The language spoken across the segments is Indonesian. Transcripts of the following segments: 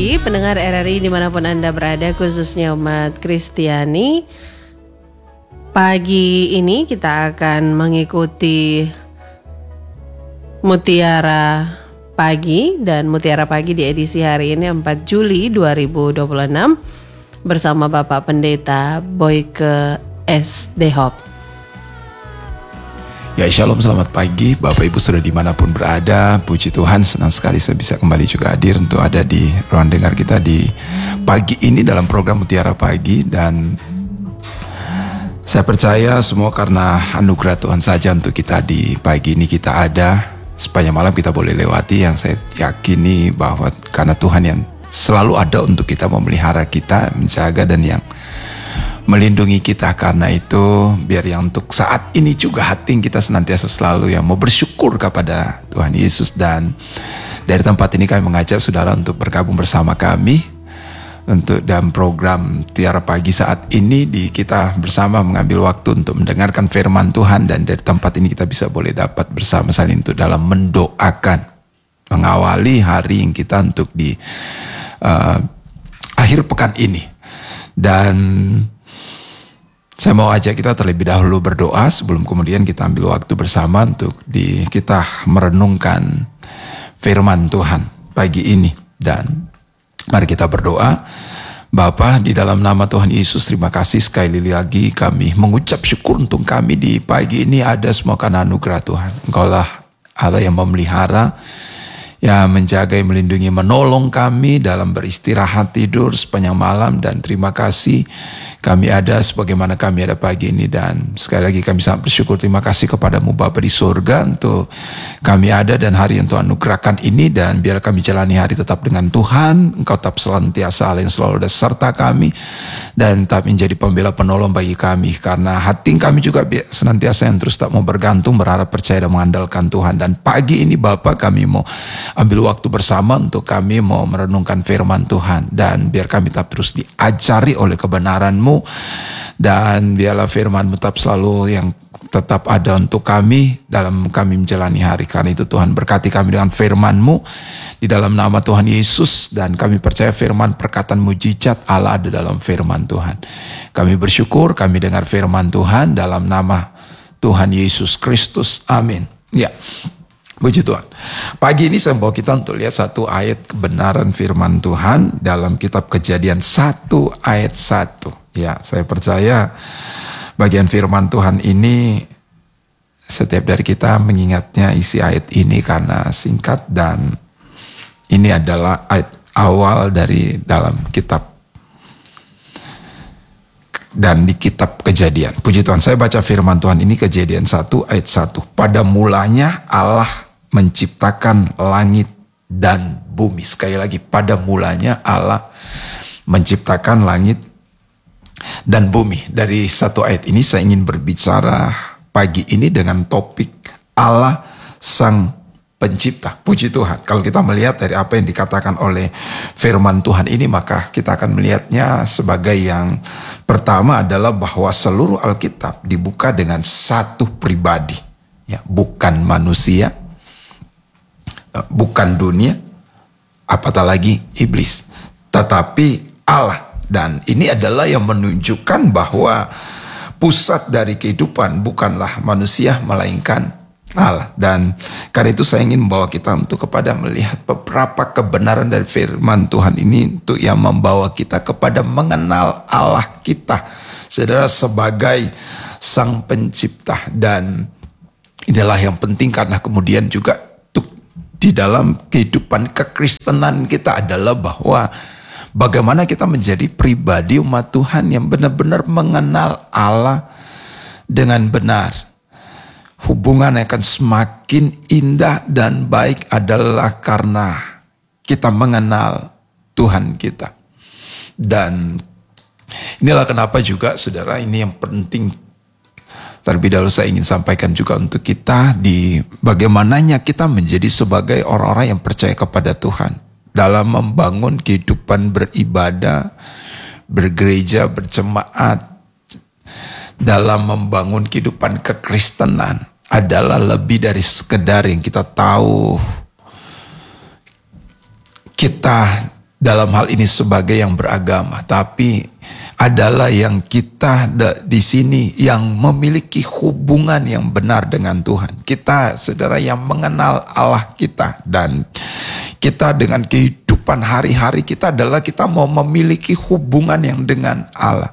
pagi pendengar RRI dimanapun Anda berada, khususnya umat Kristiani. Pagi ini kita akan mengikuti Mutiara Pagi, dan Mutiara Pagi di edisi hari ini 4 Juli 2026 bersama Bapak Pendeta Boyke S. Dehop. Ya, shalom, selamat pagi Bapak Ibu sudah dimanapun berada. Puji Tuhan, senang sekali saya bisa kembali juga hadir untuk ada di ruang dengar kita di pagi ini dalam program Mutiara Pagi. Dan saya percaya semua karena anugerah Tuhan saja untuk kita di pagi ini kita ada. Sepanjang malam kita boleh lewati, yang saya yakini bahwa karena Tuhan yang selalu ada untuk kita, memelihara kita, menjaga dan yang melindungi kita. Karena itu biar yang untuk saat ini juga hati kita senantiasa selalu yang mau bersyukur kepada Tuhan Yesus. Dan dari tempat ini kami mengajak saudara untuk bergabung bersama kami untuk dalam program Mutiara Pagi saat ini. Kita bersama mengambil waktu untuk mendengarkan firman Tuhan, dan dari tempat ini kita bisa boleh dapat bersama saling untuk dalam mendoakan mengawali hari yang kita untuk di akhir pekan ini. Dan saya mau ajak kita terlebih dahulu berdoa sebelum kemudian kita ambil waktu bersama untuk kita merenungkan firman Tuhan pagi ini. Dan mari kita berdoa. Bapa, di dalam nama Tuhan Yesus, terima kasih sekali lagi kami mengucap syukur untuk kami di pagi ini ada semua karena anugerah Tuhan. Engkaulah Allah yang memelihara, yang menjaga, yang melindungi, menolong kami dalam beristirahat tidur sepanjang malam. Dan terima kasih kami ada sebagaimana kami ada pagi ini. Dan sekali lagi kami sangat bersyukur, terima kasih kepadamu Bapa di surga untuk kami ada dan hari yang Tuhan anugerahkan ini. Dan biar kami jalani hari tetap dengan Tuhan. Engkau tetap senantiasa Allah yang selalu ada serta kami, dan tetap menjadi pembela penolong bagi kami. Karena hati kami juga senantiasa yang terus tak mau bergantung, berharap, percaya dan mengandalkan Tuhan. Dan pagi ini Bapa, kami mau ambil waktu bersama untuk kami mau merenungkan firman Tuhan. Dan biar kami tetap terus diajari oleh kebenaran-Mu, dan biarlah firman-Mu tetap selalu yang tetap ada untuk kami dalam kami menjalani hari. Karena itu Tuhan berkati kami dengan firman-Mu di dalam nama Tuhan Yesus. Dan kami percaya firman perkataan mujizat Allah ada dalam firman Tuhan. Kami bersyukur kami dengar firman Tuhan dalam nama Tuhan Yesus Kristus. Amin. Ya, puji Tuhan. Pagi ini saya bawa kita untuk lihat satu ayat kebenaran firman Tuhan dalam kitab Kejadian 1 ayat 1. Ya, saya percaya bagian firman Tuhan ini setiap dari kita mengingatnya isi ayat ini karena singkat, dan ini adalah ayat awal dari dalam kitab dan di kitab Kejadian. Puji Tuhan, saya baca firman Tuhan ini Kejadian 1 ayat 1. Pada mulanya Allah menciptakan langit dan bumi. Sekali lagi, pada mulanya Allah menciptakan langit dan bumi. Dari satu ayat ini saya ingin berbicara pagi ini dengan topik Allah Sang Pencipta. Puji Tuhan. Kalau kita melihat dari apa yang dikatakan oleh firman Tuhan ini, maka kita akan melihatnya sebagai yang pertama adalah bahwa seluruh Alkitab dibuka dengan satu pribadi. Ya, bukan manusia, bukan dunia, apatah lagi iblis, tetapi Allah. Dan ini adalah yang menunjukkan bahwa pusat dari kehidupan bukanlah manusia, melainkan Allah. Dan karena itu saya ingin membawa kita untuk kepada melihat beberapa kebenaran dari firman Tuhan ini, untuk yang membawa kita kepada mengenal Allah kita, saudara, sebagai Sang Pencipta. Dan inilah yang penting, karena kemudian juga di dalam kehidupan kekristenan kita adalah bahwa bagaimana kita menjadi pribadi umat Tuhan yang benar-benar mengenal Allah dengan benar. Hubungan akan semakin indah dan baik adalah karena kita mengenal Tuhan kita. Dan inilah kenapa juga saudara, ini yang penting. Terlebih dahulu saya ingin sampaikan juga untuk kita di bagaimananya kita menjadi sebagai orang-orang yang percaya kepada Tuhan. Dalam membangun kehidupan beribadah, bergereja, berjemaat, dalam membangun kehidupan kekristenan adalah lebih dari sekedar yang kita tahu kita dalam hal ini sebagai yang beragama, tapi adalah yang kita di sini yang memiliki hubungan yang benar dengan Tuhan. Kita, saudara, yang mengenal Allah kita, dan kita dengan kehidupan hari-hari kita adalah kita mau memiliki hubungan yang dengan Allah.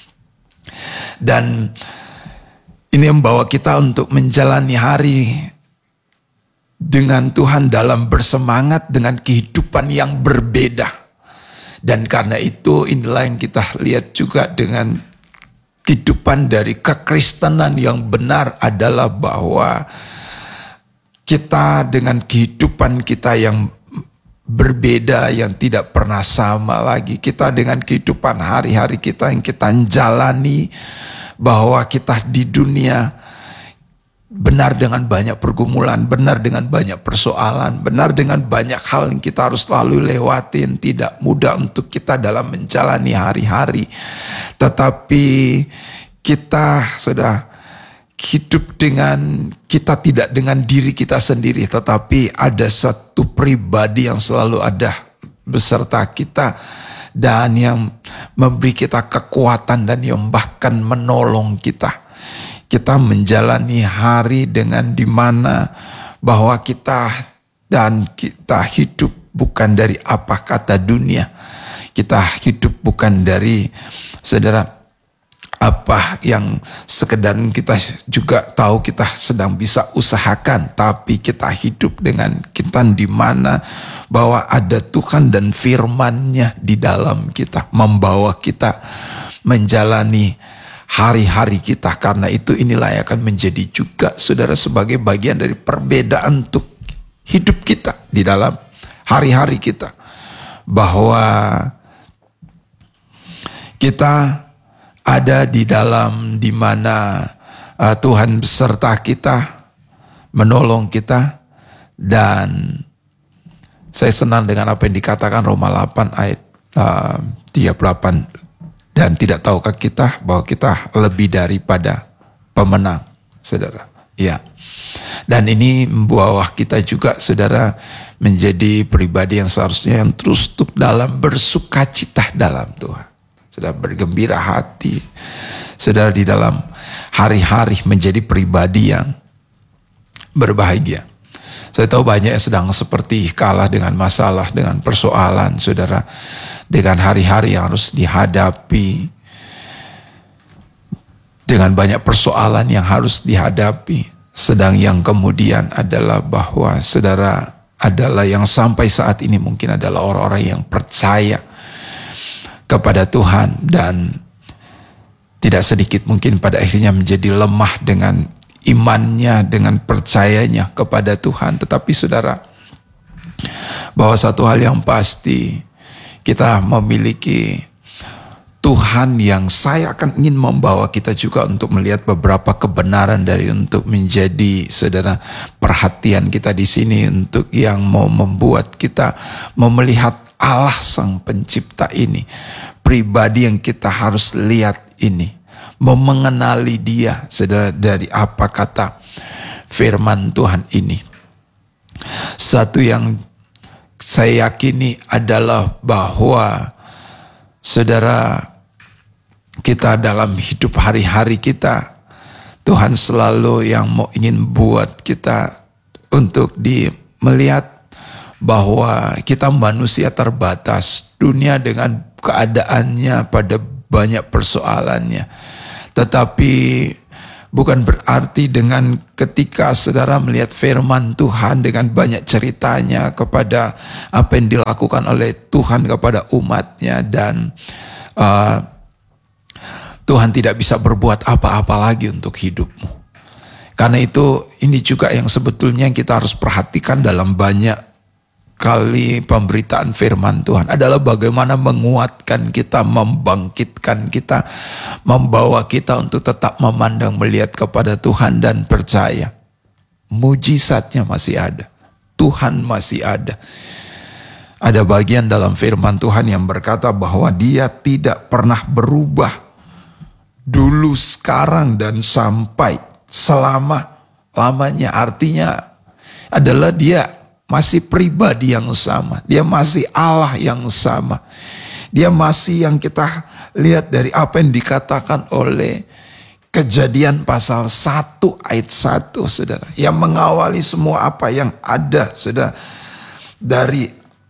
Dan ini membawa kita untuk menjalani hari dengan Tuhan dalam bersemangat dengan kehidupan yang berbeda. Dan karena itu inilah yang kita lihat juga dengan kehidupan dari kekristenan yang benar adalah bahwa kita dengan kehidupan kita yang berbeda, yang tidak pernah sama lagi. Kita dengan kehidupan hari-hari kita yang kita jalani, bahwa kita di dunia benar dengan banyak pergumulan, benar dengan banyak persoalan, benar dengan banyak hal yang kita harus selalu lewatin. Tidak mudah untuk kita dalam menjalani hari-hari. Tetapi kita sudah hidup dengan, kita tidak dengan diri kita sendiri, tetapi ada satu pribadi yang selalu ada beserta kita, dan yang memberi kita kekuatan dan yang bahkan menolong kita. Kita menjalani hari dengan dimana bahwa kita hidup bukan dari apa kata dunia. Kita hidup bukan dari, saudara, apa yang sekedar kita juga tahu kita sedang bisa usahakan, tapi kita hidup dengan kita di mana bahwa ada Tuhan dan firman-Nya di dalam kita, membawa kita menjalani hari-hari kita. Karena itu inilah yang akan menjadi juga, saudara, sebagai bagian dari perbedaan untuk hidup kita di dalam hari-hari kita, bahwa kita ada di dalam dimana Tuhan beserta kita, menolong kita. Dan saya senang dengan apa yang dikatakan Roma 8 ayat 38. Dan tidak tahukah kita bahwa kita lebih daripada pemenang, saudara. Ya. Dan ini membawa kita juga, saudara, menjadi pribadi yang seharusnya yang terus untuk dalam bersukacita dalam Tuhan. Saudara, bergembira hati. Saudara, di dalam hari-hari menjadi pribadi yang berbahagia. Saya tahu banyak yang sedang seperti kalah dengan masalah, dengan persoalan, saudara. Dengan hari-hari yang harus dihadapi, dengan banyak persoalan yang harus dihadapi. Sedang yang kemudian adalah bahwa, saudara, adalah yang sampai saat ini mungkin adalah orang-orang yang percaya kepada Tuhan, dan tidak sedikit mungkin pada akhirnya menjadi lemah dengan imannya, dengan percayanya kepada Tuhan. Tetapi, saudara, bahwa satu hal yang pasti, kita memiliki Tuhan yang saya akan ingin membawa kita juga untuk melihat beberapa kebenaran dari untuk menjadi, saudara, perhatian kita di sini, untuk yang mau membuat kita melihat Allah Sang Pencipta ini, pribadi yang kita harus lihat ini, mau mengenali Dia, saudara, dari apa kata firman Tuhan ini. Satu yang saya yakini adalah bahwa, saudara, kita dalam hidup hari-hari kita, Tuhan selalu yang mau ingin buat kita untuk melihat bahwa kita manusia terbatas, dunia dengan keadaannya pada banyak persoalannya. Tetapi bukan berarti dengan ketika saudara melihat firman Tuhan dengan banyak ceritanya kepada apa yang dilakukan oleh Tuhan kepada umatnya, dan Tuhan tidak bisa berbuat apa-apa lagi untuk hidupmu. Karena itu ini juga yang sebetulnya kita harus perhatikan dalam banyak kali pemberitaan firman Tuhan adalah bagaimana menguatkan kita, membangkitkan kita, membawa kita untuk tetap memandang, melihat kepada Tuhan dan percaya. Mujizatnya masih ada. Tuhan masih ada. Ada bagian dalam firman Tuhan yang berkata bahwa Dia tidak pernah berubah. Dulu, sekarang, dan sampai selama-lamanya. Artinya adalah Dia masih pribadi yang sama. Dia masih Allah yang sama. Dia masih yang kita lihat dari apa yang dikatakan oleh Kejadian pasal 1 ayat 1, saudara. Yang mengawali semua apa yang ada, saudara. Dari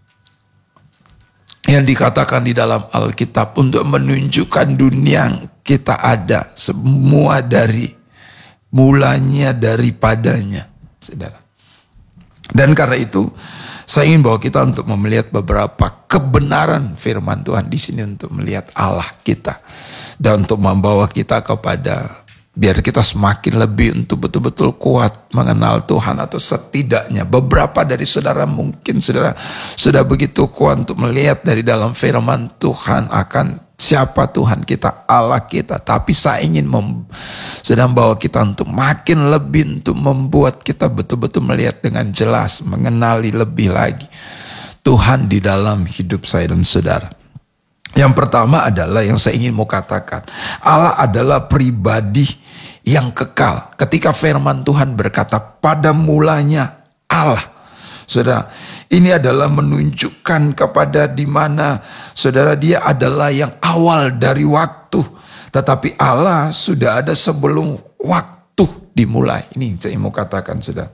yang dikatakan di dalam Alkitab untuk menunjukkan dunia yang kita ada. Semua dari mulanya daripadanya, saudara. Dan karena itu saya ingin bawa kita untuk melihat beberapa kebenaran firman Tuhan di sini untuk melihat Allah kita. Dan untuk membawa kita kepada, biar kita semakin lebih untuk betul-betul kuat mengenal Tuhan. Atau setidaknya beberapa dari saudara mungkin saudara sudah begitu kuat untuk melihat dari dalam firman Tuhan akan siapa Tuhan kita, Allah kita. Tapi saya ingin sedang bawa kita untuk makin lebih untuk membuat kita betul-betul melihat dengan jelas, mengenali lebih lagi Tuhan di dalam hidup saya dan saudara. Yang pertama adalah yang saya ingin mau katakan, Allah adalah pribadi yang kekal. Ketika firman Tuhan berkata pada mulanya Allah, saudara, ini adalah menunjukkan kepada di mana saudara dia adalah yang awal dari waktu. Tetapi Allah sudah ada sebelum waktu dimulai. Ini saya mau katakan, saudara.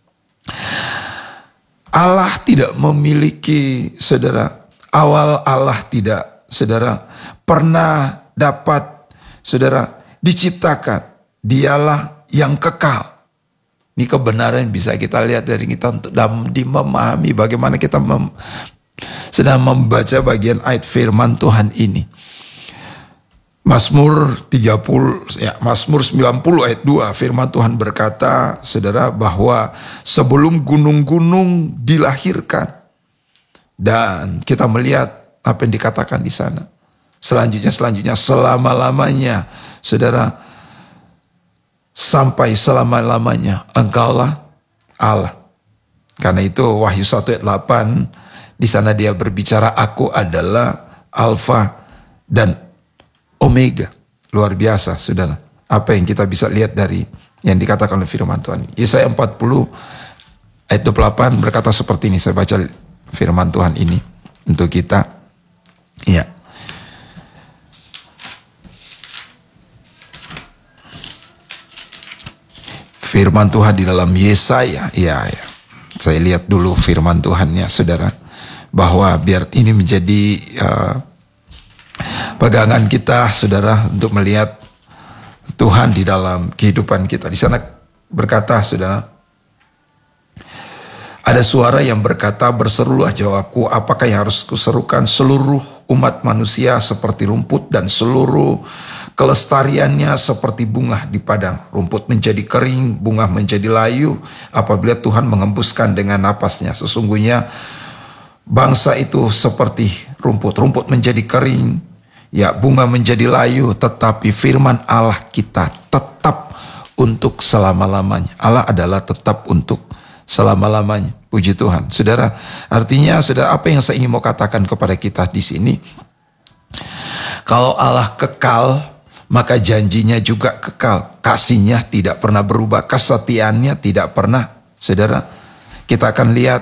Allah tidak memiliki, saudara, awal Allah tidak, saudara, pernah dapat, saudara, diciptakan. Dialah yang kekal. Ini kebenaran yang bisa kita lihat dari kita untuk memahami bagaimana kita sedang membaca bagian ayat firman Tuhan ini. Mazmur 90 ayat 2, firman Tuhan berkata, saudara, bahwa sebelum gunung-gunung dilahirkan, dan kita melihat apa yang dikatakan di sana. Selanjutnya selama-lamanya, saudara, sampai selama-lamanya engkaulah Allah. Karena itu Wahyu 1 ayat 8, di sana dia berbicara, aku adalah Alfa dan Omega. Luar biasa, saudara. Apa yang kita bisa lihat dari yang dikatakan oleh firman Tuhan. Yesaya 40 ayat 28 berkata seperti ini. Saya baca firman Tuhan ini untuk kita. Ya. Firman Tuhan di dalam Yesaya. Ya. Saya lihat dulu firman Tuhannya, saudara. Bahwa biar ini menjadi pegangan kita, saudara, untuk melihat Tuhan di dalam kehidupan kita. Di sana berkata, saudara, ada suara yang berkata, berserulah jawabku, apakah yang harus kuserukan? Seluruh umat manusia seperti rumput dan seluruh kelestariannya seperti bunga di padang. Rumput menjadi kering, bunga menjadi layu apabila Tuhan mengembuskan dengan napasnya. Sesungguhnya bangsa itu seperti rumput. Rumput menjadi kering, ya, bunga menjadi layu, tetapi firman Allah kita tetap untuk selama-lamanya. Allah adalah tetap untuk selama-lamanya. Puji Tuhan. Saudara, artinya, saudara, apa yang saya ingin mau katakan kepada kita di sini? Kalau Allah kekal, maka janjinya juga kekal. Kasihnya tidak pernah berubah. Kesetiaannya tidak pernah. Saudara, kita akan lihat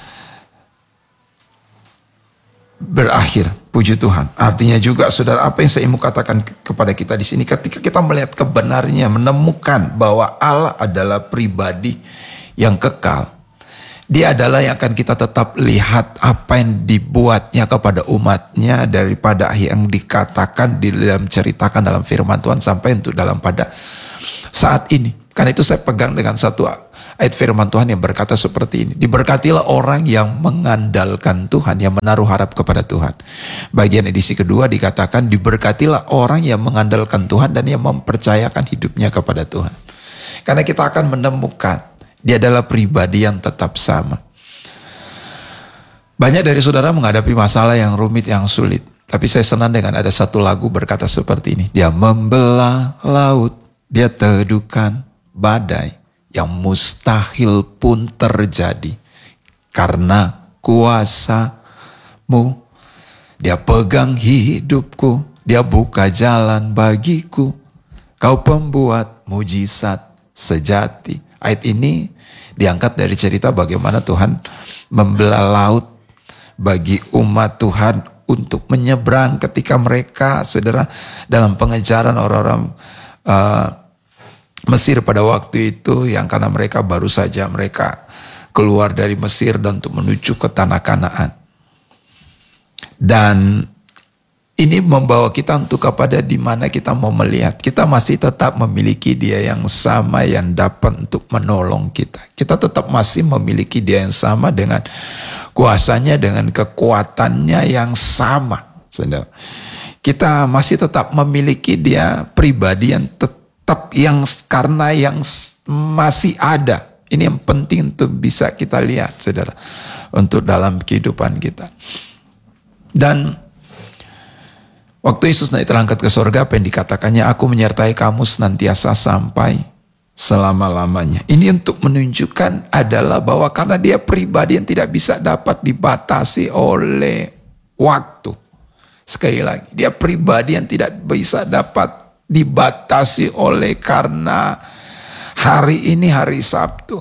berakhir. Puji Tuhan. Artinya juga, saudara, apa yang saya mau katakan kepada kita di sini, ketika kita melihat kebenarannya, menemukan bahwa Allah adalah pribadi yang kekal, Dia adalah yang akan kita tetap lihat apa yang dibuatnya kepada umatnya daripada yang dikatakan di dalam ceritakan dalam firman Tuhan sampai untuk dalam pada saat ini. Karena itu saya pegang dengan satu ayat firman Tuhan yang berkata seperti ini. Diberkatilah orang yang mengandalkan Tuhan, yang menaruh harap kepada Tuhan. Bagian edisi kedua dikatakan, diberkatilah orang yang mengandalkan Tuhan dan yang mempercayakan hidupnya kepada Tuhan. Karena kita akan menemukan Dia adalah pribadi yang tetap sama. Banyak dari saudara menghadapi masalah yang rumit, yang sulit. Tapi saya senang dengan ada satu lagu berkata seperti ini. Dia membelah laut, dia teduhkan badai, yang mustahil pun terjadi. Karena kuasa-Mu, Dia pegang hidupku, Dia buka jalan bagiku. Kau pembuat mujizat sejati. Ayat ini diangkat dari cerita bagaimana Tuhan membelah laut bagi umat Tuhan untuk menyeberang ketika mereka, saudara, dalam pengejaran orang-orang Mesir pada waktu itu, yang karena mereka baru saja mereka keluar dari Mesir dan untuk menuju ke tanah Kanaan. Dan ini membawa kita untuk kepada di mana kita mau melihat. Kita masih tetap memiliki Dia yang sama yang dapat untuk menolong kita. Kita tetap masih memiliki Dia yang sama dengan kuasanya, dengan kekuatannya yang sama. Saudara. Kita masih tetap memiliki Dia pribadi yang tetap yang karena yang masih ada. Ini yang penting untuk bisa kita lihat, saudara, untuk dalam kehidupan kita. Dan waktu Yesus naik terangkat ke surga, apa yang dikatakannya? Aku menyertai kamu senantiasa sampai selama-lamanya. Ini untuk menunjukkan adalah bahwa karena Dia pribadi yang tidak bisa dapat dibatasi oleh waktu. Sekali lagi, Dia pribadi yang tidak bisa dapat dibatasi oleh karena hari ini hari Sabtu.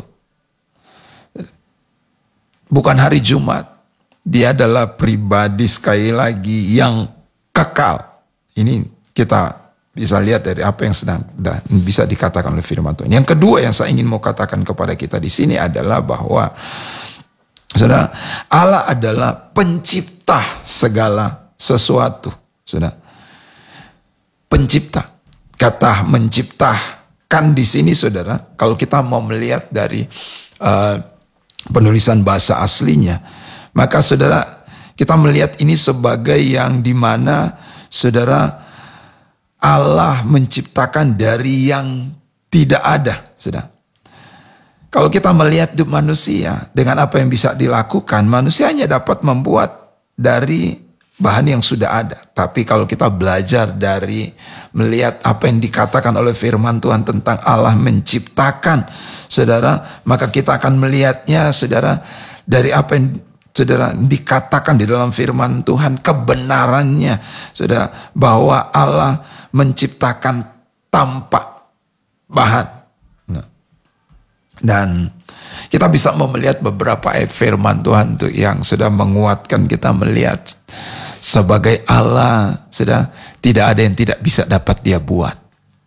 Bukan hari Jumat. Dia adalah pribadi sekali lagi yang kekal. Ini kita bisa lihat dari apa yang sedang bisa dikatakan oleh firman Tuhan. Yang kedua yang saya ingin mau katakan kepada kita di sini adalah bahwa saudara, Allah adalah pencipta segala sesuatu. Saudara, pencipta. Kata menciptakan di sini, saudara, kalau kita mau melihat dari penulisan bahasa aslinya, maka saudara, kita melihat ini sebagai yang dimana, saudara, Allah menciptakan dari yang tidak ada, saudara. Kalau kita melihat hidup manusia, dengan apa yang bisa dilakukan, manusia hanya dapat membuat dari bahan yang sudah ada. Tapi kalau kita belajar dari melihat apa yang dikatakan oleh firman Tuhan tentang Allah menciptakan, saudara, maka kita akan melihatnya, saudara, dari apa yang saudara dikatakan di dalam firman Tuhan, kebenarannya, saudara, bahwa Allah menciptakan tanpa bahan. Nah, dan kita bisa melihat beberapa ayat firman Tuhan tuh yang sudah menguatkan kita melihat sebagai Allah, sudah tidak ada yang tidak bisa dapat Dia buat.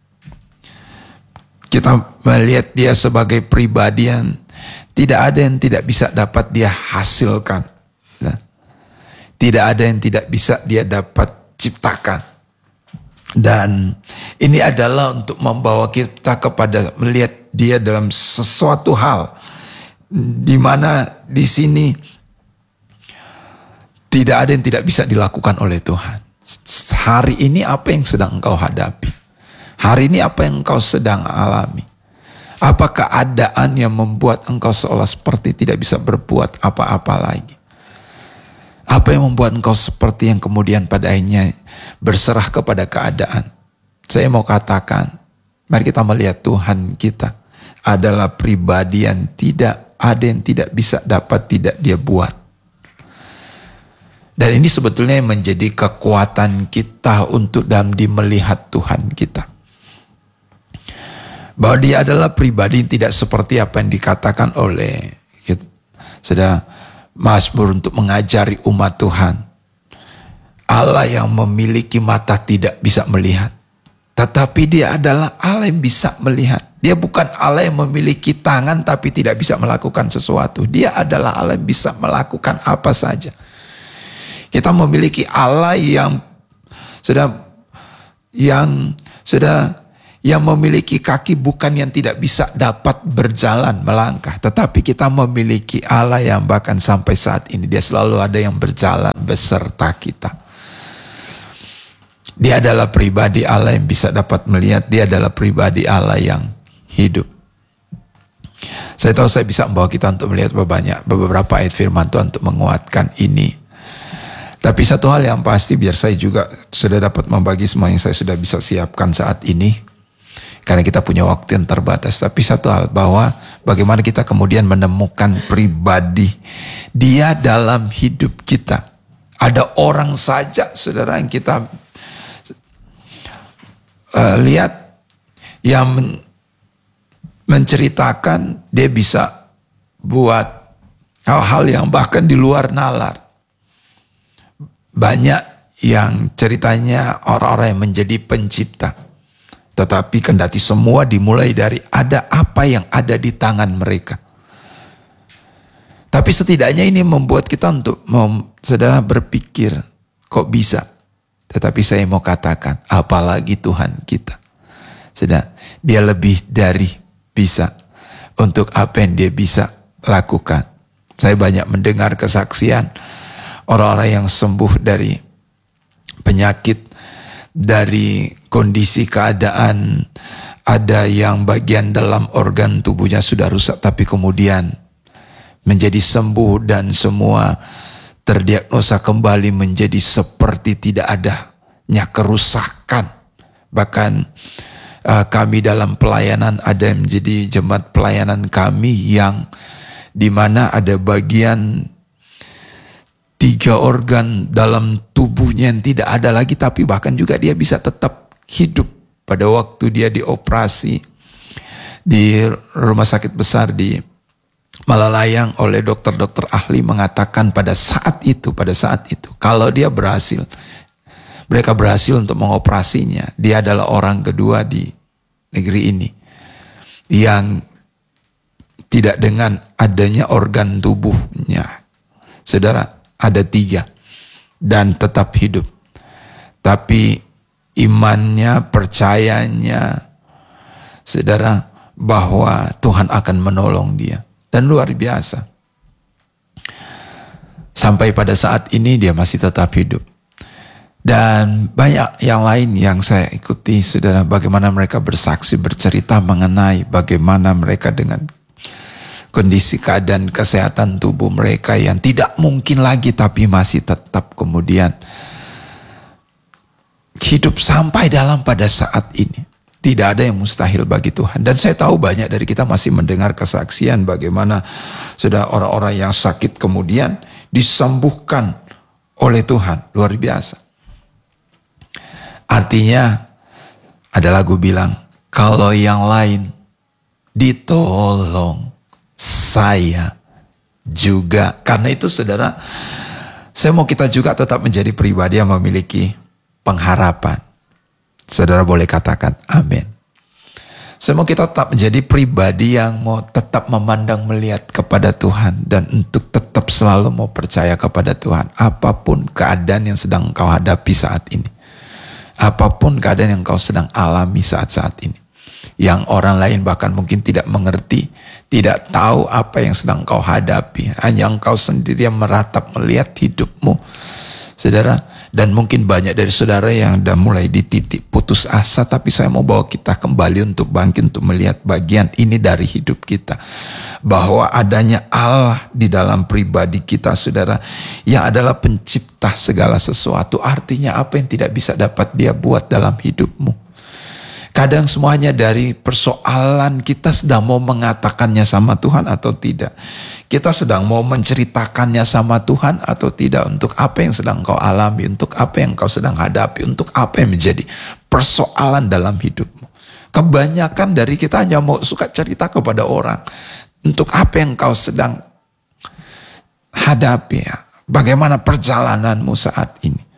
Kita melihat Dia sebagai pribadi yang tidak ada yang tidak bisa dapat Dia hasilkan. Nah, tidak ada yang tidak bisa Dia dapat ciptakan. Dan ini adalah untuk membawa kita kepada melihat Dia dalam sesuatu hal, di mana di sini tidak ada yang tidak bisa dilakukan oleh Tuhan. Hari ini apa yang sedang engkau hadapi? Hari ini apa yang engkau sedang alami? Apa keadaan yang membuat engkau seolah seperti tidak bisa berbuat apa-apa lagi? Apa yang membuat engkau seperti yang kemudian pada akhirnya berserah kepada keadaan? Saya mau katakan, mari kita melihat Tuhan kita adalah pribadi yang tidak ada yang tidak bisa dapat tidak Dia buat. Dan ini sebetulnya menjadi kekuatan kita untuk dalam melihat Tuhan kita. Bahwa Dia adalah pribadi yang tidak seperti apa yang dikatakan oleh saudara Mazmur untuk mengajari umat Tuhan. Allah yang memiliki mata tidak bisa melihat. Tetapi Dia adalah Allah yang bisa melihat. Dia bukan Allah yang memiliki tangan tapi tidak bisa melakukan sesuatu. Dia adalah Allah yang bisa melakukan apa saja. Kita memiliki Allah yang yang memiliki kaki bukan yang tidak bisa dapat berjalan, melangkah. Tetapi kita memiliki Allah yang bahkan sampai saat ini Dia selalu ada yang berjalan beserta kita. Dia adalah pribadi Allah yang bisa dapat melihat. Dia adalah pribadi Allah yang hidup. Saya tahu saya bisa membawa kita untuk melihat beberapa ayat firman Tuhan untuk menguatkan ini. Tapi satu hal yang pasti, biar saya juga sudah dapat membagi semua yang saya sudah bisa siapkan saat ini. Karena kita punya waktu yang terbatas. Tapi satu hal, bahwa bagaimana kita kemudian menemukan pribadi Dia dalam hidup kita. Ada orang saja, saudara, yang kita lihat yang menceritakan, dia bisa buat hal-hal yang bahkan di luar nalar. Banyak yang ceritanya orang-orang yang menjadi pencipta. Tetapi kendati semua dimulai dari ada apa yang ada di tangan mereka. Tapi setidaknya ini membuat kita untuk saudara berpikir, kok bisa? Tetapi saya mau katakan, apalagi Tuhan kita. Saudara, dia lebih dari bisa untuk apa yang dia bisa lakukan. Saya banyak mendengar kesaksian orang-orang yang sembuh dari penyakit, dari kondisi keadaan, ada yang bagian dalam organ tubuhnya sudah rusak tapi kemudian menjadi sembuh dan semua terdiagnosa kembali menjadi seperti tidak adanya kerusakan. Bahkan kami dalam pelayanan ada yang menjadi jemaat pelayanan kami yang dimana ada bagian 3 organ dalam tubuhnya yang tidak ada lagi, tapi bahkan juga dia bisa tetap hidup pada waktu dia dioperasi di rumah sakit besar di Malalayang oleh dokter-dokter ahli mengatakan pada saat itu kalau dia mereka berhasil untuk mengoperasinya, dia adalah orang kedua di negeri ini yang tidak dengan adanya organ tubuhnya. Saudara, ada 3 dan tetap hidup. Tapi imannya, percayanya, saudara, bahwa Tuhan akan menolong dia. Dan luar biasa. Sampai pada saat ini dia masih tetap hidup. Dan banyak yang lain yang saya ikuti, saudara, bagaimana mereka bersaksi, bercerita mengenai bagaimana mereka dengan kondisi keadaan kesehatan tubuh mereka yang tidak mungkin lagi, tapi masih tetap kemudian hidup sampai dalam pada saat ini. Tidak ada yang mustahil bagi Tuhan. Dan saya tahu banyak dari kita masih mendengar kesaksian bagaimana sudah orang-orang yang sakit kemudian disembuhkan oleh Tuhan. Luar biasa. Artinya ada lagu bilang, kalau yang lain ditolong, saya juga. Karena itu saudara, saya mau kita juga tetap menjadi pribadi yang memiliki pengharapan. Saudara boleh katakan amin. Saya mau kita tetap menjadi pribadi yang mau tetap memandang melihat kepada Tuhan. Dan untuk tetap selalu mau percaya kepada Tuhan. Apapun keadaan yang sedang engkau hadapi saat ini. Apapun keadaan yang engkau sedang alami saat-saat ini. Yang orang lain bahkan mungkin tidak mengerti. Tidak tahu apa yang sedang engkau hadapi. Hanya engkau sendiri yang meratap melihat hidupmu. Saudara, dan mungkin banyak dari saudara yang sudah mulai di titik putus asa, tapi saya mau bawa kita kembali untuk bangkit, untuk melihat bagian ini dari hidup kita. Bahwa adanya Allah di dalam pribadi kita, saudara, yang adalah pencipta segala sesuatu. Artinya apa yang tidak bisa dapat dia buat dalam hidupmu. Kadang semuanya dari persoalan kita sedang mau mengatakannya sama Tuhan atau tidak. Kita sedang mau menceritakannya sama Tuhan atau tidak. Untuk apa yang sedang kau alami, untuk apa yang kau sedang hadapi, untuk apa yang menjadi persoalan dalam hidupmu. Kebanyakan dari kita hanya mau suka cerita kepada orang. Untuk apa yang kau sedang hadapi, ya. Bagaimana perjalananmu saat ini.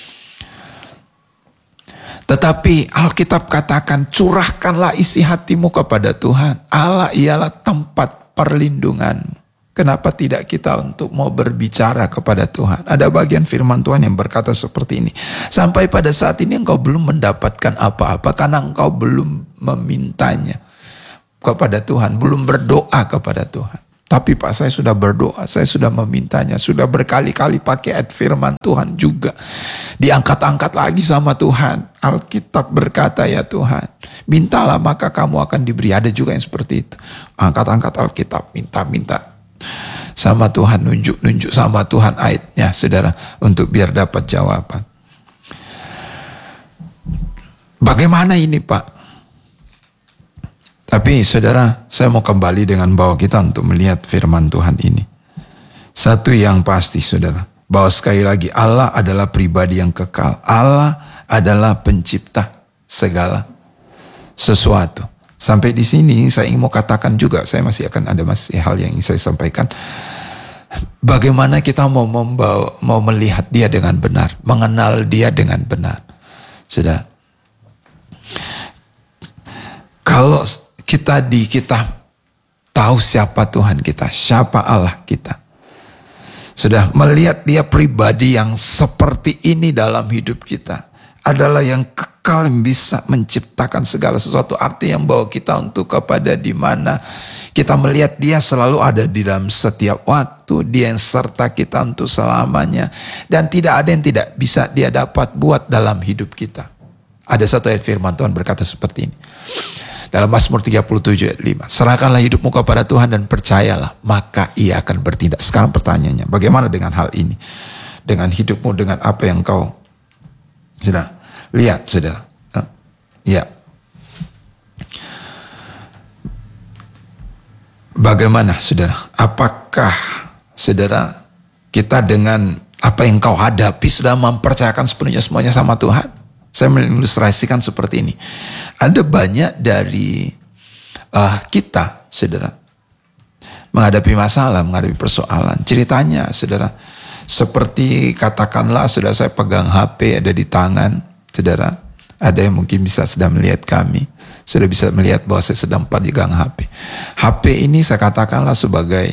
Tetapi Alkitab katakan, curahkanlah isi hatimu kepada Tuhan. Allah ialah tempat perlindunganmu. Kenapa tidak kita untuk mau berbicara kepada Tuhan? Ada bagian firman Tuhan yang berkata seperti ini. Sampai pada saat ini engkau belum mendapatkan apa-apa karena engkau belum memintanya kepada Tuhan. Belum berdoa kepada Tuhan. Tapi Pak, saya sudah berdoa, saya sudah memintanya, sudah berkali-kali pakai ayat firman Tuhan juga. Diangkat-angkat lagi sama Tuhan. Alkitab berkata, ya Tuhan, mintalah maka kamu akan diberi. Ada juga yang seperti itu. Angkat-angkat Alkitab, minta-minta sama Tuhan, nunjuk-nunjuk sama Tuhan ayatnya, saudara, untuk biar dapat jawaban. Bagaimana ini Pak? Tapi saudara, saya mau kembali dengan bawa kita untuk melihat firman Tuhan ini. Satu yang pasti saudara, bahwa sekali lagi Allah adalah pribadi yang kekal. Allah adalah pencipta segala sesuatu. Sampai di sini saya ingin mau katakan juga, saya masih akan ada hal yang ingin saya sampaikan. Bagaimana kita mau melihat dia dengan benar, mengenal dia dengan benar. Sudah. Kalau kita tahu siapa Tuhan kita, siapa Allah kita. Sudah melihat dia pribadi yang seperti ini dalam hidup kita. Adalah yang kekal, yang bisa menciptakan segala sesuatu. Arti yang bawa kita untuk kepada di mana kita melihat dia selalu ada di dalam setiap waktu. Dia yang serta kita untuk selamanya. Dan tidak ada yang tidak bisa dia dapat buat dalam hidup kita. Ada satu ayat firman Tuhan berkata seperti ini. Dalam Mazmur 37 ayat 5. Serahkanlah hidupmu kepada Tuhan dan percayalah, maka ia akan bertindak. Sekarang pertanyaannya, bagaimana dengan hal ini? Dengan hidupmu, dengan apa yang kau sudah lihat, saudara. Ya. Bagaimana, saudara? Apakah, saudara, kita dengan apa yang kau hadapi sudah mempercayakan sepenuhnya semuanya sama Tuhan? Saya mengilustrasikan seperti ini. Ada banyak dari kita, saudara, menghadapi masalah, menghadapi persoalan. Ceritanya, saudara, seperti katakanlah, saudara, saya pegang HP ada di tangan, saudara. Ada yang mungkin bisa sedang melihat kami, sudah bisa melihat bahwa saya sedang pegang HP. HP ini saya katakanlah sebagai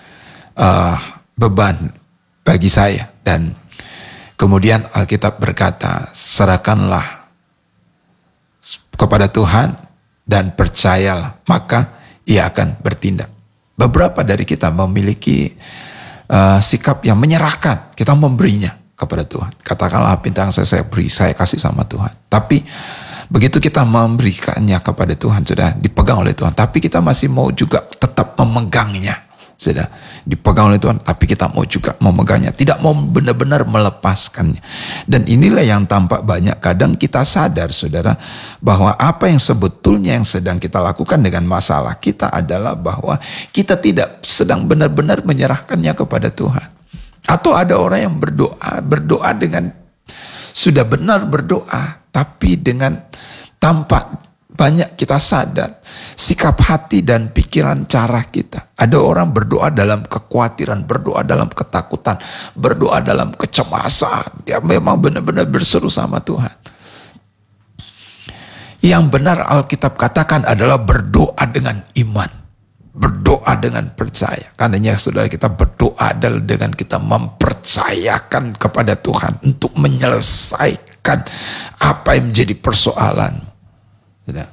beban bagi saya. Dan kemudian Alkitab berkata, serahkanlah kepada Tuhan dan percayalah, maka ia akan bertindak. Beberapa dari kita memiliki sikap yang menyerahkan, kita memberinya kepada Tuhan. Katakanlah bintang saya beri, saya kasih sama Tuhan. Tapi begitu kita memberikannya kepada Tuhan, sudah dipegang oleh Tuhan, tapi kita masih mau juga tetap memegangnya. Sudah dipegang oleh Tuhan, tapi kita mau juga memegangnya, tidak mau benar-benar melepaskannya. Dan inilah yang tampak banyak kadang kita sadar, saudara, bahwa apa yang sebetulnya yang sedang kita lakukan dengan masalah kita adalah bahwa kita tidak sedang benar-benar menyerahkannya kepada Tuhan. Atau ada orang yang berdoa dengan sudah benar berdoa, tapi dengan tampak banyak kita sadar sikap hati dan pikiran cara kita. Ada orang berdoa dalam kekhawatiran, berdoa dalam ketakutan, berdoa dalam kecemasan. Dia memang benar-benar berseru sama Tuhan. Yang benar Alkitab katakan adalah berdoa dengan iman, berdoa dengan percaya. Karenanya saudara, kita berdoa adalah dengan kita mempercayakan kepada Tuhan untuk menyelesaikan apa yang menjadi persoalan. Sudah.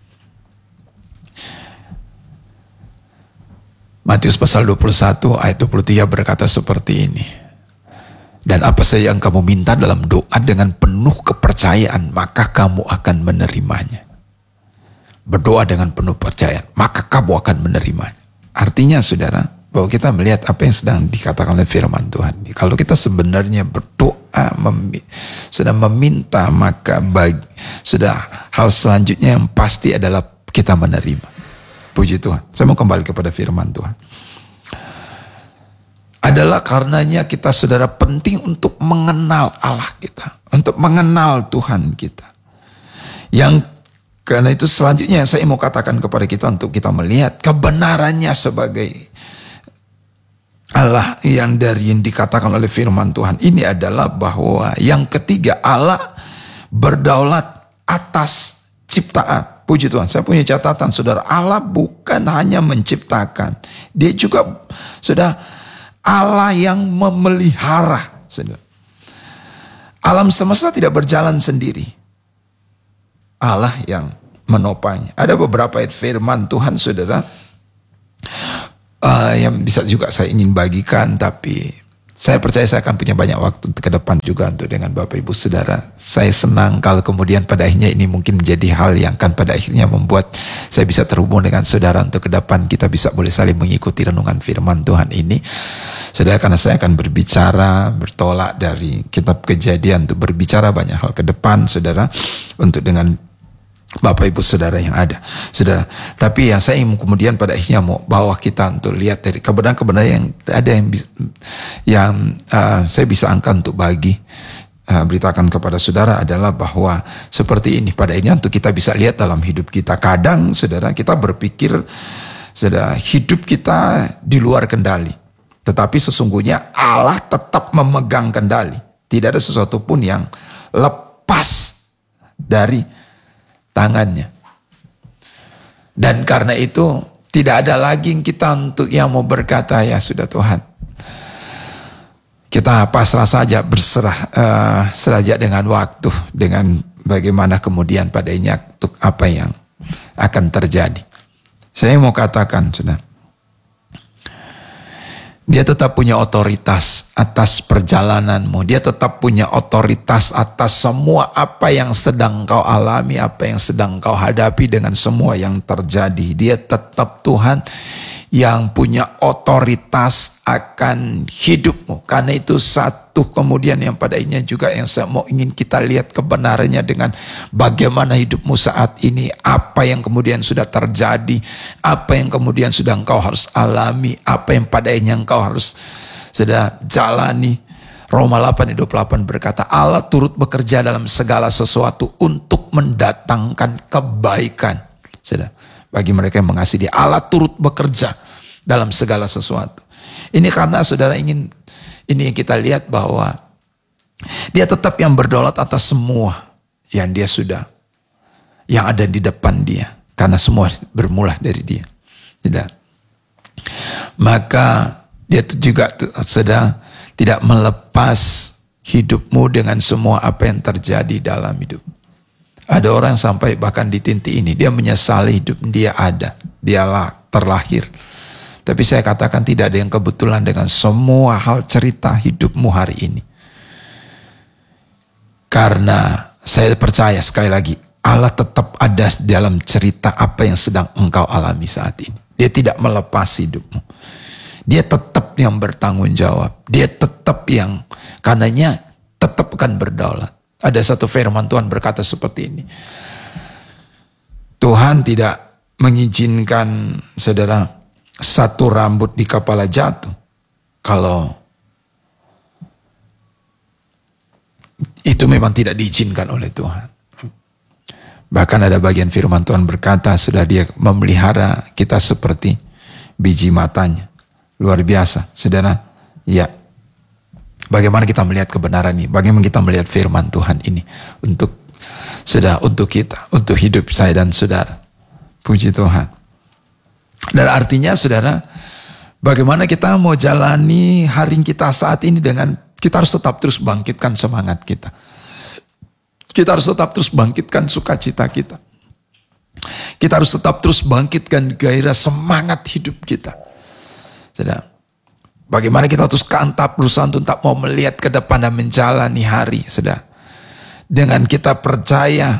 Matius pasal 21 ayat 23 berkata seperti ini. Dan apa saja yang kamu minta dalam doa dengan penuh kepercayaan, maka kamu akan menerimanya. Berdoa dengan penuh percaya, maka kamu akan menerimanya. Artinya, saudara, bahwa kita melihat apa yang sedang dikatakan oleh firman Tuhan. Kalau kita sebenarnya berdoa, sudah meminta, maka sudah hal selanjutnya yang pasti adalah kita menerima. Puji Tuhan. Saya mau kembali kepada firman Tuhan. Adalah karenanya kita, saudara, penting untuk mengenal Allah kita, untuk mengenal Tuhan kita. Karena itu selanjutnya yang saya mau katakan kepada kita untuk kita melihat kebenarannya sebagai Allah yang dikatakan oleh firman Tuhan ini adalah bahwa yang ketiga, Allah berdaulat atas ciptaan. Puji Tuhan, saya punya catatan, saudara. Allah bukan hanya menciptakan, dia juga sudah Allah yang memelihara. Saudara. Alam semesta tidak berjalan sendiri. Allah yang menopangnya. Ada beberapa ayat firman Tuhan, saudara, yang bisa juga saya ingin bagikan, tapi saya percaya saya akan punya banyak waktu ke depan juga untuk dengan Bapak Ibu Saudara. Saya senang kalau kemudian pada akhirnya ini mungkin menjadi hal yang akan pada akhirnya membuat saya bisa terhubung dengan saudara untuk ke depan kita bisa boleh saling mengikuti renungan firman Tuhan ini. Saudara, karena saya akan berbicara, bertolak dari kitab Kejadian untuk berbicara banyak hal ke depan, saudara, untuk dengan Bapak Ibu Saudara yang ada, saudara. Tapi yang saya ingin kemudian pada akhirnya mau bawa kita untuk lihat dari kebenaran-kebenaran yang ada yang saya bisa angkat untuk bagi beritakan kepada saudara adalah bahwa seperti ini pada ini untuk kita bisa lihat dalam hidup kita. Kadang saudara kita berpikir saudara hidup kita di luar kendali. Tetapi sesungguhnya Allah tetap memegang kendali. Tidak ada sesuatu pun yang lepas dari tangannya. Dan karena itu tidak ada lagi kita untuk yang mau berkata, ya sudah Tuhan, kita pasrah saja, berserah saja dengan waktu, dengan bagaimana kemudian padanya untuk apa yang akan terjadi. Saya mau katakan, saudara, dia tetap punya otoritas atas perjalananmu. Dia tetap punya otoritas atas semua apa yang sedang kau alami, apa yang sedang kau hadapi dengan semua yang terjadi. Dia tetap Tuhan yang punya otoritas akan hidupmu. Karena itu satu kemudian yang padanya juga yang saya mau ingin kita lihat kebenarannya dengan bagaimana hidupmu saat ini. Apa yang kemudian sudah terjadi. Apa yang kemudian sudah engkau harus alami. Apa yang padanya engkau harus sudah jalani. Roma 8:28 berkata, Allah turut bekerja dalam segala sesuatu untuk mendatangkan kebaikan. Sudah. Bagi mereka yang mengasihi Dia, Allah turut bekerja dalam segala sesuatu. Ini karena saudara ingin, ini yang kita lihat bahwa Dia tetap yang berdaulat atas semua yang Dia sudah, yang ada di depan Dia. Karena semua bermula dari Dia. Tidak. Maka Dia juga saudara tidak melepas hidupmu dengan semua apa yang terjadi dalam hidup. Ada orang sampai bahkan di titik ini, dia menyesali hidup dia ada. Dialah terlahir. Tapi saya katakan tidak ada yang kebetulan dengan semua hal cerita hidupmu hari ini. Karena saya percaya sekali lagi, Allah tetap ada dalam cerita apa yang sedang engkau alami saat ini. Dia tidak melepas hidupmu. Dia tetap yang bertanggung jawab. Dia tetap yang, karenanya tetap akan berdaulat. Ada satu firman Tuhan berkata seperti ini. Tuhan tidak mengizinkan saudara satu rambut di kepala jatuh kalau itu memang tidak diizinkan oleh Tuhan. Bahkan ada bagian firman Tuhan berkata sudah Dia memelihara kita seperti biji matanya. Luar biasa, saudara. Ya. Bagaimana kita melihat kebenaran ini? Bagaimana kita melihat firman Tuhan ini untuk saudara, untuk kita, untuk hidup saya dan saudara. Puji Tuhan. Dan artinya saudara, bagaimana kita mau jalani hari kita saat ini dengan kita harus tetap terus bangkitkan semangat kita. Kita harus tetap terus bangkitkan sukacita kita. Kita harus tetap terus bangkitkan gairah semangat hidup kita. Saudara, bagaimana kita terus kantap berusaha untuk tak mau melihat ke depan dan menjalani hari, saudara. Dengan kita percaya,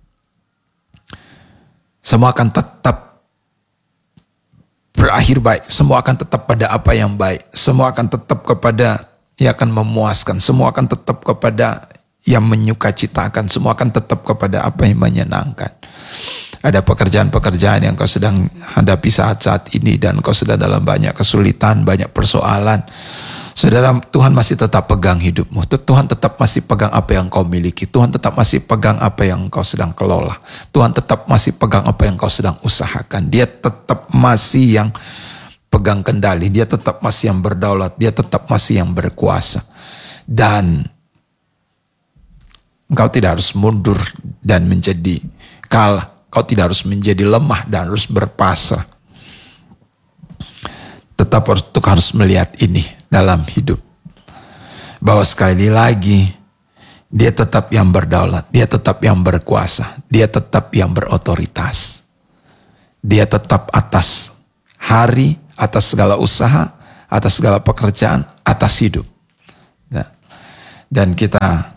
semua akan tetap berakhir baik. Semua akan tetap pada apa yang baik. Semua akan tetap kepada yang akan memuaskan. Semua akan tetap kepada yang menyukacitakan. Semua akan tetap kepada apa yang menyenangkan. Ada pekerjaan-pekerjaan yang kau sedang hadapi saat-saat ini dan kau sedang dalam banyak kesulitan, banyak persoalan. Saudara, Tuhan masih tetap pegang hidupmu. Tuhan tetap masih pegang apa yang kau miliki. Tuhan tetap masih pegang apa yang kau sedang kelola. Tuhan tetap masih pegang apa yang kau sedang usahakan. Dia tetap masih yang pegang kendali. Dia tetap masih yang berdaulat. Dia tetap masih yang berkuasa. Dan engkau tidak harus mundur dan menjadi kalah. Kau tidak harus menjadi lemah dan harus berpasrah. Tetap harus melihat ini dalam hidup. Bahwa sekali lagi, Dia tetap yang berdaulat. Dia tetap yang berkuasa. Dia tetap yang berotoritas. Dia tetap atas hari, atas segala usaha, atas segala pekerjaan, atas hidup. Nah, dan kita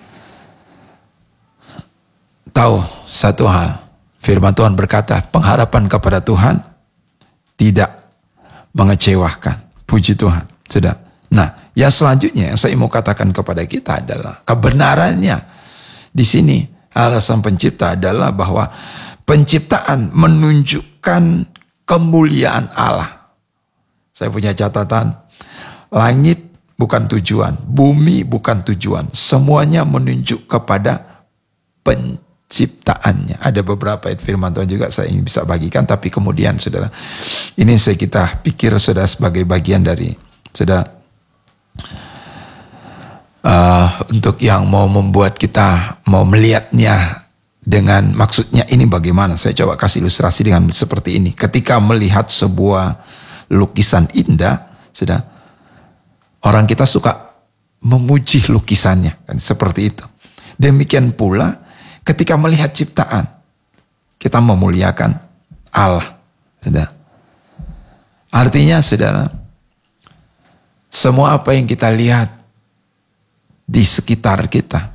tahu satu hal. Firman Tuhan berkata, pengharapan kepada Tuhan tidak mengecewakan. Puji Tuhan. Sudah. Nah, yang selanjutnya yang saya mau katakan kepada kita adalah kebenarannya. Di sini alasan pencipta adalah bahwa penciptaan menunjukkan kemuliaan Allah. Saya punya catatan. Langit bukan tujuan. Bumi bukan tujuan. Semuanya menunjuk kepada penciptaannya. Ada beberapa ayat firman Tuhan juga saya ingin bisa bagikan. Tapi kemudian saudara, ini kita pikir saudara sebagai bagian dari saudara, untuk yang mau membuat kita mau melihatnya dengan maksudnya ini bagaimana. Saya coba kasih ilustrasi dengan seperti ini. Ketika melihat sebuah lukisan indah, saudara, orang kita suka memuji lukisannya, kan seperti itu. Demikian pula ketika melihat ciptaan, kita memuliakan Allah, saudara. Artinya, saudara, semua apa yang kita lihat di sekitar kita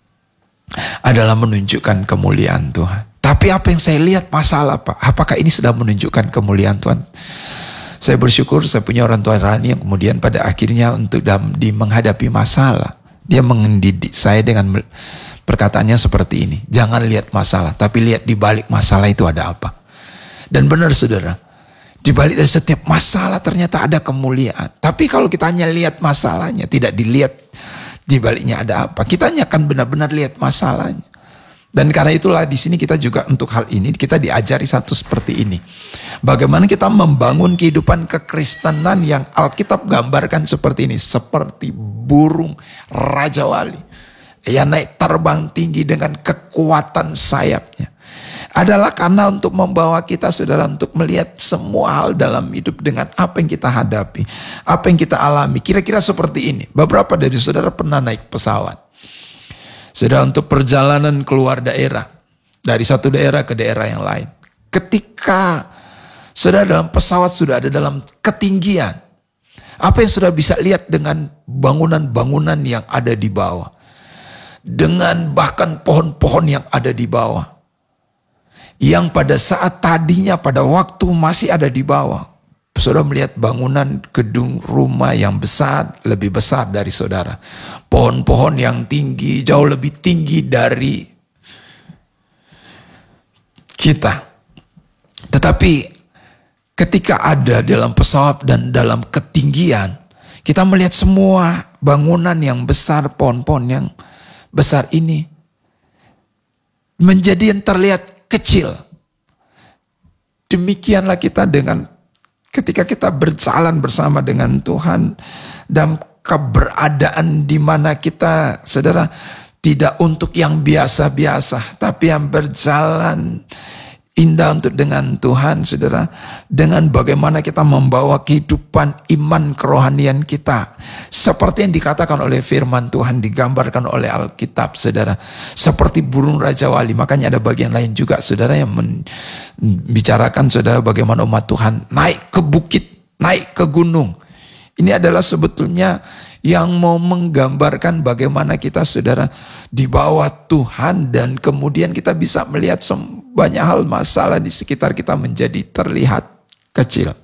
adalah menunjukkan kemuliaan Tuhan. Tapi apa yang saya lihat masalah, Pak? Apakah ini sudah menunjukkan kemuliaan Tuhan? Saya bersyukur saya punya orang tua Rani yang kemudian pada akhirnya untuk menghadapi masalah, dia mendidik saya dengan perkataannya seperti ini. Jangan lihat masalah, tapi lihat di balik masalah itu ada apa. Dan benar saudara, di balik dari setiap masalah ternyata ada kemuliaan. Tapi kalau kita hanya lihat masalahnya, tidak dilihat di baliknya ada apa, kita hanya akan benar-benar lihat masalahnya. Dan karena itulah di sini kita juga untuk hal ini kita diajari satu seperti ini. Bagaimana kita membangun kehidupan kekristenan yang Alkitab gambarkan seperti ini. Seperti burung Raja Wali yang naik terbang tinggi dengan kekuatan sayapnya. Adalah karena untuk membawa kita saudara untuk melihat semua hal dalam hidup dengan apa yang kita hadapi. Apa yang kita alami. Kira-kira seperti ini. Beberapa dari saudara pernah naik pesawat. Saudara, untuk perjalanan keluar daerah. Dari satu daerah ke daerah yang lain. Ketika saudara dalam pesawat sudah ada dalam ketinggian. Apa yang saudara bisa lihat dengan bangunan-bangunan yang ada di bawah. Dengan bahkan pohon-pohon yang ada di bawah. Yang pada saat tadinya pada waktu masih ada di bawah. Saudara melihat bangunan gedung rumah yang besar, lebih besar dari saudara. Pohon-pohon yang tinggi, jauh lebih tinggi dari kita. Tetapi ketika ada dalam pesawat dan dalam ketinggian, kita melihat semua bangunan yang besar, pohon-pohon yang besar ini menjadi yang terlihat kecil. Demikianlah kita dengan ketika kita berjalan bersama dengan Tuhan dalam keberadaan di mana kita, saudara, tidak untuk yang biasa-biasa, tapi yang berjalan indah untuk dengan Tuhan, saudara, dengan bagaimana kita membawa kehidupan iman kerohanian kita seperti yang dikatakan oleh firman Tuhan, digambarkan oleh Alkitab, saudara, seperti burung Raja Wali. Makanya ada bagian lain juga, saudara, yang membicarakan, saudara, bagaimana umat Tuhan naik ke bukit, naik ke gunung. Ini adalah sebetulnya yang mau menggambarkan bagaimana kita, saudara, di bawah Tuhan dan kemudian kita bisa melihat banyak hal masalah di sekitar kita menjadi terlihat kecil.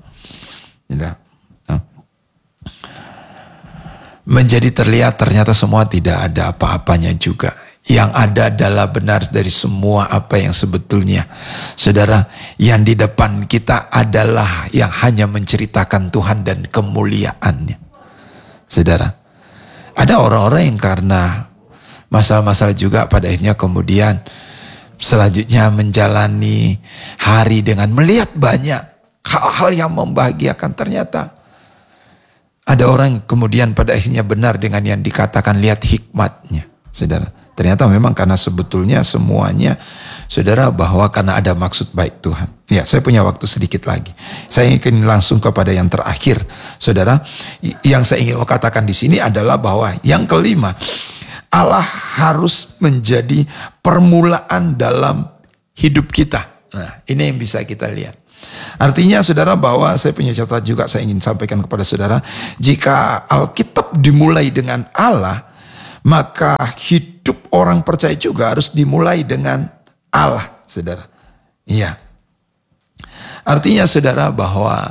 Menjadi terlihat ternyata semua tidak ada apa-apanya juga. Yang ada adalah benar dari semua apa yang sebetulnya, saudara, yang di depan kita adalah yang hanya menceritakan Tuhan dan kemuliaannya. Saudara, ada orang-orang yang karena masalah-masalah juga pada akhirnya kemudian selanjutnya menjalani hari dengan melihat banyak hal-hal yang membahagiakan. Ternyata ada orang kemudian pada akhirnya benar dengan yang dikatakan lihat hikmatnya, saudara. Ternyata memang karena sebetulnya semuanya, saudara, bahwa karena ada maksud baik Tuhan. Ya, saya punya waktu sedikit lagi. Saya ingin langsung kepada yang terakhir, saudara. Yang saya ingin katakan di sini adalah bahwa yang kelima, Allah harus menjadi permulaan dalam hidup kita. Nah, ini yang bisa kita lihat. Artinya, saudara, bahwa saya punya catatan juga saya ingin sampaikan kepada saudara. Jika Alkitab dimulai dengan Allah, maka hidup orang percaya juga harus dimulai dengan Allah, saudara. Iya. Artinya, saudara, bahwa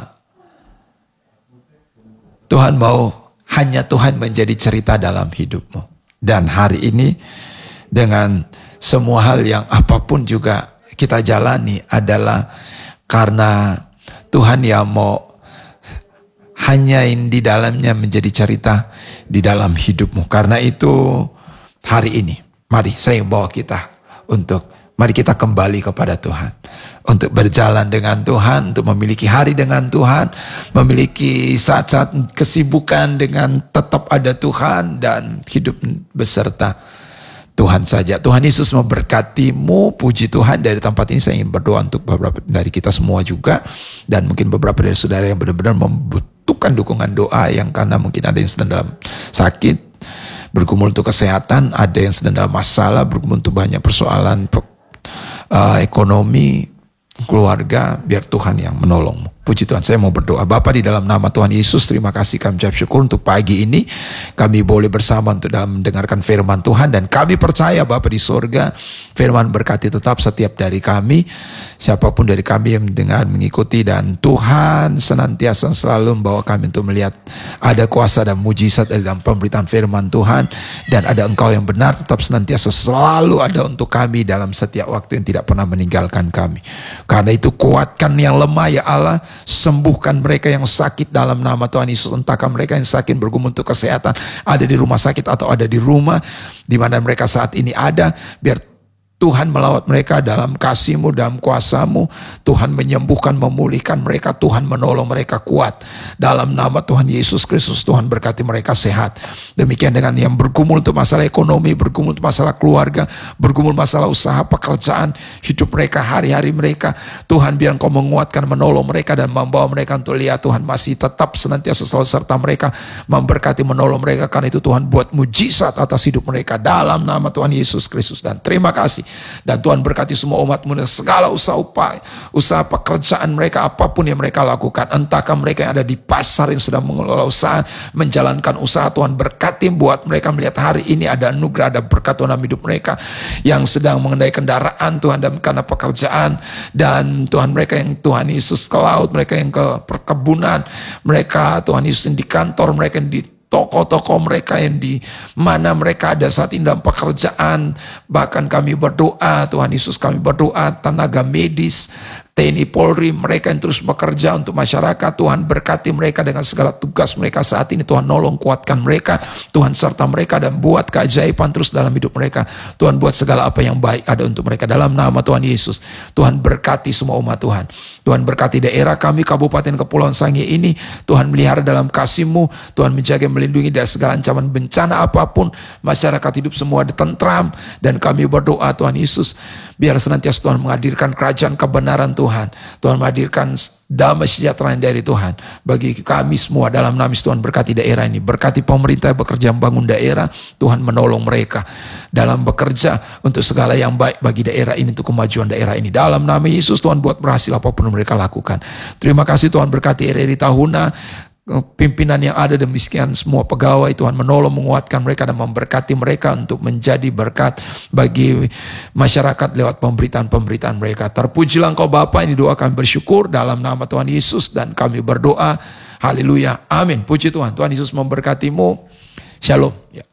Tuhan mau hanya Tuhan menjadi cerita dalam hidupmu. Dan hari ini dengan semua hal yang apapun juga kita jalani adalah karena Tuhan yang mau hanya di dalamnya menjadi cerita. di dalam hidupmu. Karena itu hari ini, mari saya bawa kita mari kita kembali kepada Tuhan. Untuk berjalan dengan Tuhan, untuk memiliki hari dengan Tuhan, memiliki saat-saat kesibukan dengan tetap ada Tuhan, dan hidup beserta Tuhan saja. Tuhan Yesus memberkatimu. Puji Tuhan, dari tempat ini saya ingin berdoa untuk beberapa dari kita semua juga. Dan mungkin beberapa dari saudara yang benar-benar membutuhkan dukungan doa, yang karena mungkin ada yang sedang dalam sakit, bergumul untuk kesehatan, ada yang sedang dalam masalah, bergumul untuk banyak persoalan ekonomi, keluarga, biar Tuhan yang menolongmu. Puji Tuhan, saya mau berdoa. Bapa, di dalam nama Tuhan Yesus, terima kasih kami ucap syukur untuk pagi ini. Kami boleh bersama untuk dalam mendengarkan firman Tuhan, dan kami percaya Bapa di sorga, firman berkati tetap setiap dari kami, siapapun dari kami yang mendengar, mengikuti, dan Tuhan senantiasa selalu membawa kami untuk melihat ada kuasa dan mujizat dalam pemberitaan firman Tuhan, dan ada Engkau yang benar tetap senantiasa selalu ada untuk kami dalam setiap waktu, yang tidak pernah meninggalkan kami. Karena itu kuatkan yang lemah ya Allah, sembuhkan mereka yang sakit dalam nama Tuhan Yesus. Entahkah mereka yang sakit bergumul untuk kesehatan, ada di rumah sakit atau ada di rumah, di mana mereka saat ini ada, biar Tuhan melawat mereka dalam kasih-Mu, dalam kuasa-Mu. Tuhan menyembuhkan, memulihkan mereka. Tuhan menolong mereka kuat. Dalam nama Tuhan Yesus Kristus, Tuhan berkati mereka sehat. Demikian dengan yang bergumul untuk masalah ekonomi, bergumul untuk masalah keluarga, bergumul masalah usaha, pekerjaan, hidup mereka, hari-hari mereka. Tuhan, biar Engkau menguatkan, menolong mereka, dan membawa mereka untuk lihat Tuhan masih tetap senantiasa selalu serta mereka, memberkati, menolong mereka. Karena itu Tuhan buat mujizat atas hidup mereka dalam nama Tuhan Yesus Kristus. Dan terima kasih. Dan Tuhan berkati semua umat-Mu dan segala usaha pekerjaan mereka, apapun yang mereka lakukan. Entahkah mereka yang ada di pasar yang sedang mengelola usaha, menjalankan usaha, Tuhan berkati buat mereka melihat hari ini ada anugerah, ada berkat dalam hidup mereka. Yang sedang mengendarai kendaraan Tuhan, dan karena pekerjaan, dan Tuhan mereka yang Tuhan Yesus ke laut, mereka yang ke perkebunan, mereka Tuhan Yesus yang di kantor, mereka yang di toko-toko mereka, yang di mana mereka ada saat ini dalam pekerjaan. Bahkan kami berdoa, Tuhan Yesus, kami berdoa tenaga medis, TNI Polri, mereka yang terus bekerja untuk masyarakat. Tuhan berkati mereka dengan segala tugas mereka saat ini. Tuhan nolong, kuatkan mereka, Tuhan serta mereka, dan buat keajaiban terus dalam hidup mereka. Tuhan buat segala apa yang baik ada untuk mereka dalam nama Tuhan Yesus. Tuhan berkati semua umat Tuhan. Tuhan berkati daerah kami, Kabupaten Kepulauan Sangihe ini. Tuhan melihara dalam kasih-Mu. Tuhan menjaga, melindungi dari segala ancaman bencana apapun. Masyarakat hidup semua tentram, dan kami berdoa Tuhan Yesus, biar senantiasa Tuhan menghadirkan kerajaan kebenaran Tuhan. Tuhan menghadirkan damai sejahtera dari Tuhan bagi kami semua dalam nama Yesus. Tuhan berkati daerah ini, berkati pemerintah bekerja membangun daerah. Tuhan menolong mereka dalam bekerja untuk segala yang baik bagi daerah ini, untuk kemajuan daerah ini dalam nama Yesus. Tuhan buat berhasil apapun mereka lakukan. Terima kasih Tuhan, berkati RRI Tahuna, pimpinan yang ada, demikian semua pegawai. Tuhan menolong, menguatkan mereka, dan memberkati mereka untuk menjadi berkat bagi masyarakat lewat pemberitaan-pemberitaan mereka. Terpujilah Engkau Bapa, ini doa kami bersyukur dalam nama Tuhan Yesus, dan kami berdoa haleluya, amin. Puji Tuhan. Tuhan Yesus memberkatimu. Shalom. Ya.